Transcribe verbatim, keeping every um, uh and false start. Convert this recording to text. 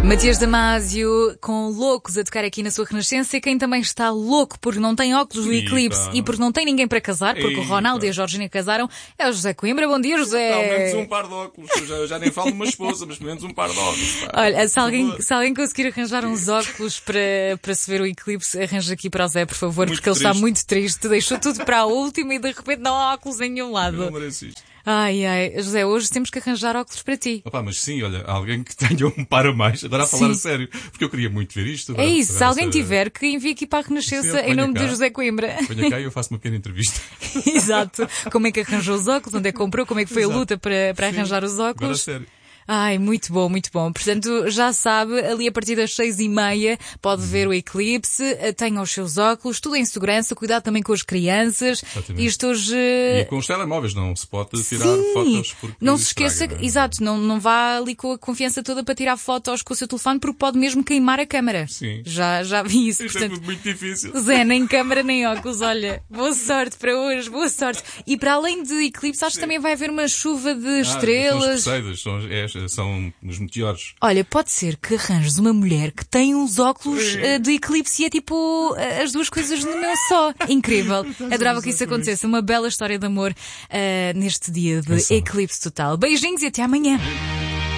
Matias Damasio com Loucos a tocar aqui na sua Renascença. Quem também está louco porque não tem óculos do Eclipse Eita. E porque não tem ninguém para casar, porque Eita. o Ronaldo e a Georgina casaram, é o José Coimbra. Bom dia, José. Ao menos um par de óculos. Eu já, eu já nem falo de uma esposa, mas pelo menos um par de óculos. Pá. Olha, se alguém, se alguém conseguir arranjar uns óculos para, para se ver o Eclipse, arranja aqui para o Zé, por favor, Muito porque ele está triste. muito triste. Deixou tudo para a última e de repente não há óculos em nenhum Eu lado. não mereço isto. Ai, ai. José, hoje temos que arranjar óculos para ti. Opa, mas sim, olha, alguém que tenha um par a mais. Agora a falar Sim. a sério, porque eu queria muito ver isto. É Agora, isso, se agora, alguém essa- tiver, que envie aqui para a Renascença Sim, em venha nome cá. de José Coimbra. Venha cá e eu faço uma pequena entrevista. Exato. Como é que arranjou os óculos, onde é que comprou, como é que foi a Exato. luta para, para Sim. arranjar os Agora a óculos. sério. Ai, muito bom, muito bom. Portanto, já sabe, ali a partir das seis e meia pode ver o Eclipse, tenha os seus óculos, tudo em segurança, cuidado também com as crianças. Exatamente. Isto hoje... E com os telemóveis não se pode tirar Sim, fotos porque não se esqueça, estraga, não é? exato, não, não vá ali com a confiança toda para tirar fotos com o seu telefone porque pode mesmo queimar a câmara. Sim. Já, já vi isso, Isto é portanto... tudo muito difícil. Zé, nem câmara nem óculos, olha, boa sorte para hoje, boa sorte. E para além de eclipse, acho que também vai haver uma chuva de Ah, estrelas. São os Perseidas, são, é, são os meteoros. Olha, pode ser que arranjes uma mulher que tem uns óculos Sim. uh, de eclipse e é tipo uh, as duas coisas no meu só. Incrível. Adorava que isso acontecesse. Uma bela história de amor uh, neste dia de É só. eclipse total. Beijinhos e até amanhã.